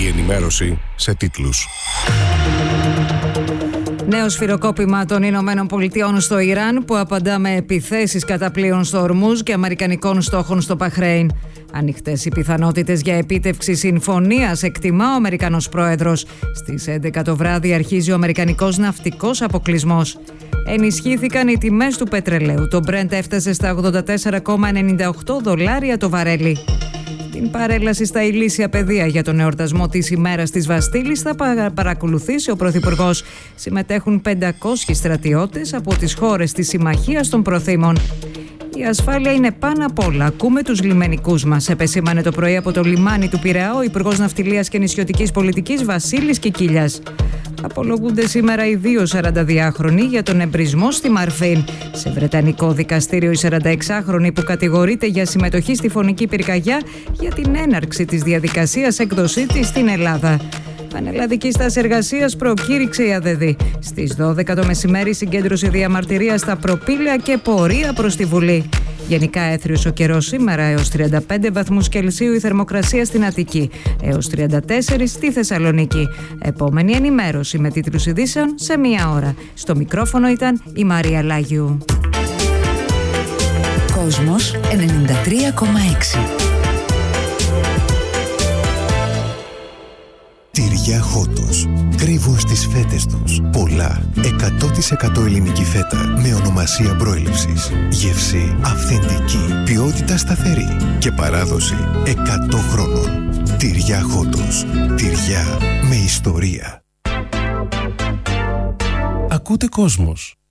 Η ενημέρωση σε τίτλους. Νέο σφυροκόπημα των Ηνωμένων Πολιτειών στο Ιράν που απαντά με επιθέσεις κατά πλοίων στο Ορμούζ και αμερικανικών στόχων στο Μπαχρέιν. Ανοιχτές οι πιθανότητες για επίτευξη συμφωνίας, εκτιμά ο Αμερικανός πρόεδρος. Στις 11 το βράδυ αρχίζει ο αμερικανικός ναυτικός αποκλεισμός. Ενισχύθηκαν οι τιμές του πετρελαίου. Το Brent έφτασε στα $84,98 το βαρέλι. Την παρέλαση στα ηλίσια πεδία για τον εορτασμό της ημέρας της Βαστίλης θα παρακολουθήσει ο Πρωθυπουργός. Συμμετέχουν 500 στρατιώτες από τις χώρες της Συμμαχίας των Προθήμων. Η ασφάλεια είναι πάνω απ' όλα. Ακούμε τους λιμενικούς μας, επεσήμανε το πρωί από το λιμάνι του Πειραιά ο Υπουργός Ναυτιλίας και Νησιωτικής Πολιτικής Βασίλης Κικίλιας. Απολογούνται σήμερα οι δύο 42χρονοι για τον εμπρισμό στη Μαρφίν. Σε βρετανικό δικαστήριο η 46χρονη που κατηγορείται για συμμετοχή στη φωνική πυρκαγιά για την έναρξη της διαδικασίας έκδοσή της στην Ελλάδα. Πανελλαδική στάση εργασίας προκήρυξε η ΑΔΔ. Στις 12 το μεσημέρι συγκέντρωσε διαμαρτυρία στα προπήλαια και πορεία προς τη Βουλή. Γενικά έθριος ο καιρός σήμερα, έως 35 βαθμούς Κελσίου η θερμοκρασία στην Αττική, έως 34 στη Θεσσαλονίκη. Επόμενη ενημέρωση με τίτλους ειδήσεων σε μία ώρα. Στο μικρόφωνο ήταν η Μαρία Λάγιου. Κόσμος 93,6. Τυριά Χότος. Κρύβουν στις φέτες τους πολλά 100% ελληνική φέτα με ονομασία προέλευσης. Γεύση αυθεντική, ποιότητα σταθερή και παράδοση 100 χρόνων. Τυριά Χότος. Τυριά με ιστορία. Ακούτε Κόσμος.